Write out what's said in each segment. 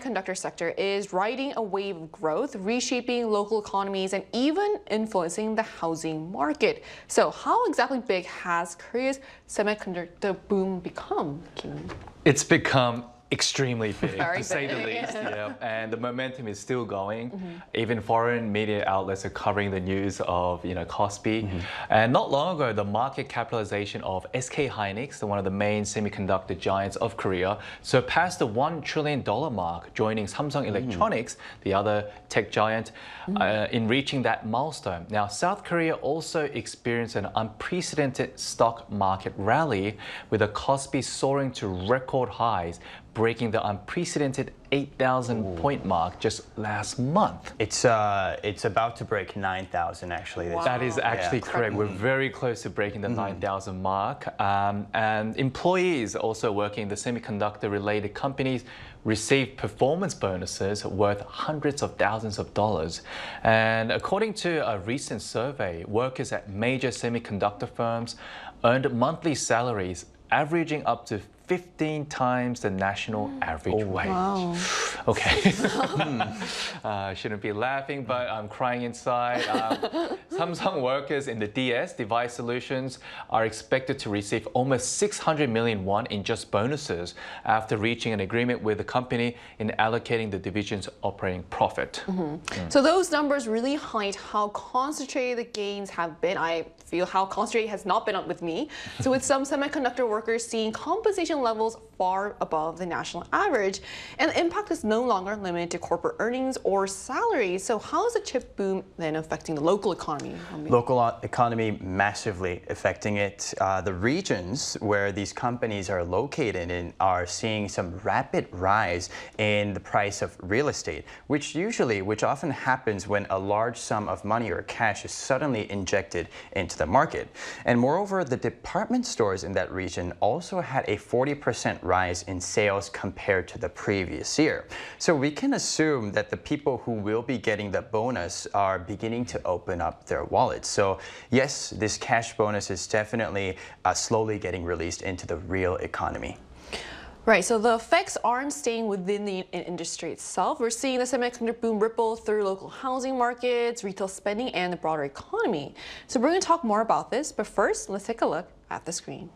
semiconductor sector is riding a wave of growth, reshaping local economies and even influencing the housing market. So how exactly big has Korea's semiconductor boom become, Kim? It's become extremely big, Very to say the big. least. Yeah. And the momentum is still going. Even foreign media outlets are covering the news of, Kospi. And not long ago, the market capitalization of SK Hynix, one of the main semiconductor giants of Korea, surpassed the $1 trillion mark, joining Samsung Electronics, the other tech giant, in reaching that milestone. Now, South Korea also experienced an unprecedented stock market rally, with the Kospi soaring to record highs, breaking the unprecedented 8,000 point mark just last month. It's about to break 9,000 actually. Wow. That is actually correct. We're very close to breaking the 9,000 mark. And employees also working in the semiconductor-related companies receive performance bonuses worth hundreds of thousands of dollars. And according to a recent survey, workers at major semiconductor firms earned monthly salaries averaging up to 15 times the national average wage. Wow. Okay. Shouldn't be laughing, but I'm crying inside. Samsung workers in the DS, Device Solutions, are expected to receive almost 600 million won in just bonuses after reaching an agreement with the company in allocating the division's operating profit. So those numbers really highlight how concentrated the gains have been. I feel how concentrated has not been with me. So with some semiconductor workers seeing compensation levels far above the national average, and the impact is no longer limited to corporate earnings or salaries. So how is the chip boom then affecting the local economy? Local economy massively affecting it. The regions where these companies are located in are seeing some rapid rise in the price of real estate, which often happens when a large sum of money or cash is suddenly injected into the market. And moreover, the department stores in that region also had a 40% rise in sales compared to the previous year. So we can assume that the people who will be getting the bonus are beginning to open up their wallets. So yes, this cash bonus is definitely slowly getting released into the real economy. Right, so the effects aren't staying within the industry itself. We're seeing the semiconductor boom ripple through local housing markets, retail spending, and the broader economy. So we're going to talk more about this, but first, let's take a look at the screen.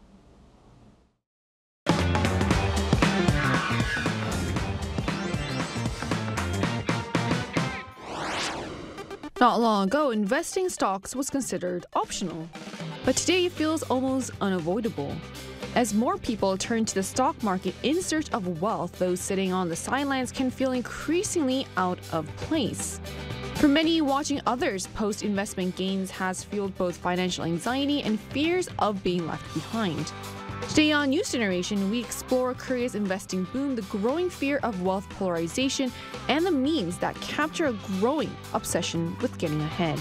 Not long ago, investing stocks was considered optional, but today it feels almost unavoidable. As more people turn to the stock market in search of wealth, those sitting on the sidelines can feel increasingly out of place. For many, watching others post investment gains has fueled both financial anxiety and fears of being left behind. Today on News Generation, we explore Korea's investing boom, the growing fear of wealth polarization, and the memes that capture a growing obsession with getting ahead.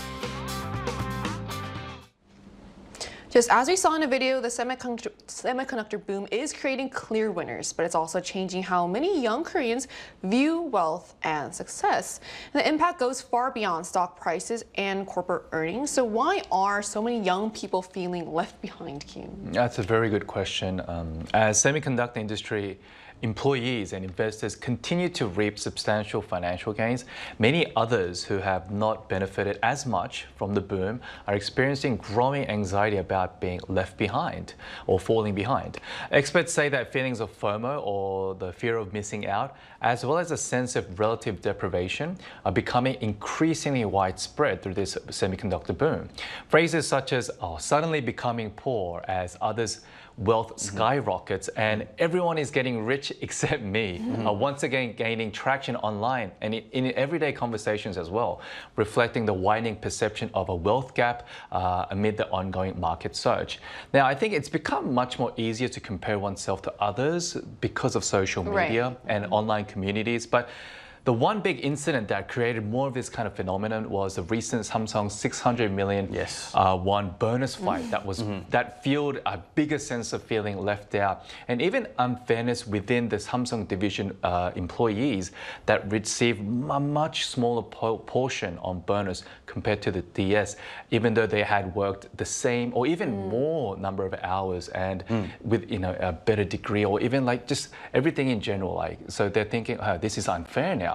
Just as we saw in the video, the semiconductor boom is creating clear winners, but it's also changing how many young Koreans view wealth and success. And the impact goes far beyond stock prices and corporate earnings. So why are so many young people feeling left behind, Kim? That's a very good question. As semiconductor industry employees and investors continue to reap substantial financial gains, many others who have not benefited as much from the boom are experiencing growing anxiety about being left behind or falling behind. Experts say that feelings of FOMO, or the fear of missing out, as well as a sense of relative deprivation, are becoming increasingly widespread through this semiconductor boom. Phrases such as suddenly becoming poor as others' wealth skyrockets and everyone is getting rich except me are once again gaining traction online and in everyday conversations as well, reflecting the widening perception of a wealth gap amid the ongoing market surge. Now, I think it's become much more easier to compare oneself to others because of social media and online communities, but The one big incident that created more of this kind of phenomenon was the recent Samsung 600 million won bonus fight that fueled a bigger sense of feeling left out, and even unfairness within the Samsung division employees that received a much smaller portion on bonus compared to the DS, even though they had worked the same or even more number of hours and with a better degree, or even like just everything in general. Like, so they're thinking, oh, this is unfair now.